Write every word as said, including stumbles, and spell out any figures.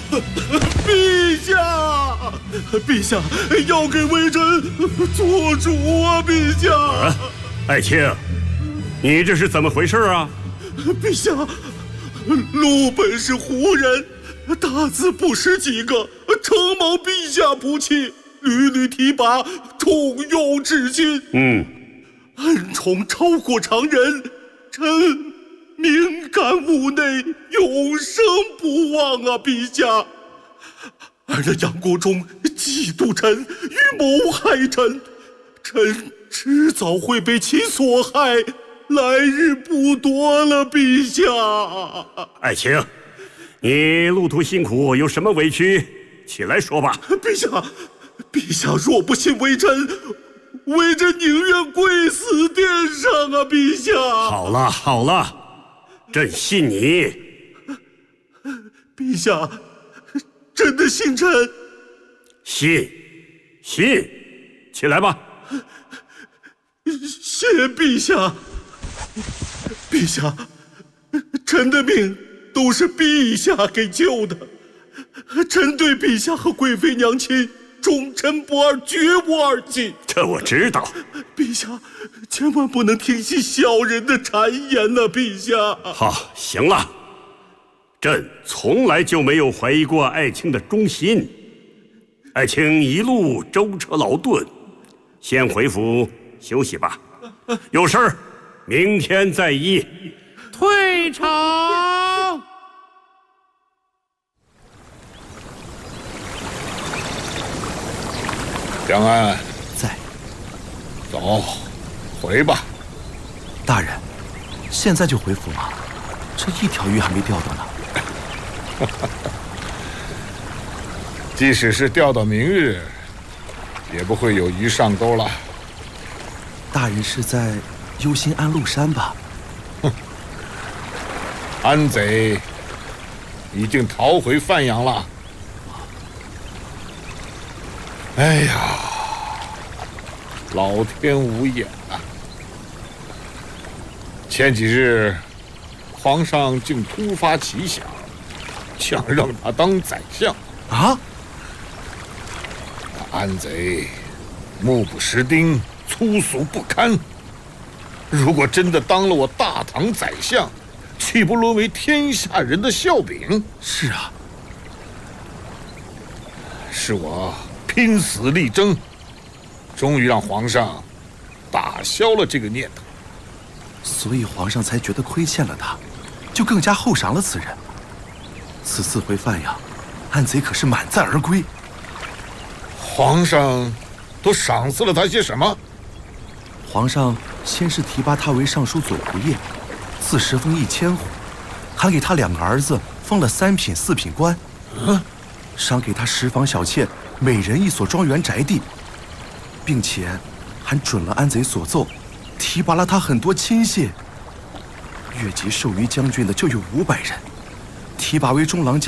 陛下，陛下要给微臣做主啊！陛下， 啊、爱卿，你这是怎么回事啊？ 陛下，奴本是胡人，大字不识几个，承蒙陛下不弃，屡屡提拔，重用至今。 嗯， 恩宠超过常人，臣敏感物内，永生不忘啊！陛下。而这杨国忠嫉妒臣，预谋害臣，臣迟早会被其所害，来日不多了。陛下， 爱卿，你路途辛苦，有什么委屈，起来说吧。 陛下，陛下若不信微臣，微臣宁愿跪死殿上啊！陛下， 好了好了，朕信你。 陛下。真的信臣？ 信，信，起来吧。 谢陛下。陛下，臣的命都是陛下给救的，臣对陛下和贵妃娘亲忠臣不二，绝无二忌。 这我知道。 陛下，千万不能听信小人的谗言呐、啊！陛下。 好，行了。朕从来就没有怀疑过爱卿的忠心。爱卿一路舟车劳顿，先回府休息吧。有事儿明天再议。 退朝。 梁安在。 走，回吧。 大人，现在就回府吗？这一条鱼还没钓到呢。 即使是钓到明日，也不会有鱼上钩了。 大人是在忧心安禄山吧？ 哼，安贼已经逃回范阳了。哎呀，老天无眼啊！前几日，皇上竟突发奇想，想让他当宰相啊！ 那安贼目不识丁，粗俗不堪。如果真的当了我大唐宰相，岂不沦为天下人的笑柄？ 是啊， 是我拼死力争，终于让皇上打消了这个念头。 所以皇上才觉得亏欠了他，就更加厚赏了此人。此次回范阳，安贼可是满载而归。 皇上都赏赐了他些什么？ 皇上先是提拔他为尚书左仆射，赐十封一千户，还给他两个儿子封了三品、四品官。嗯，赏给他十房小妾，每人一所庄园宅地，并且还准了安贼所奏，提拔了他很多亲信。越级授予将军的就有五百人，提拔为中郎将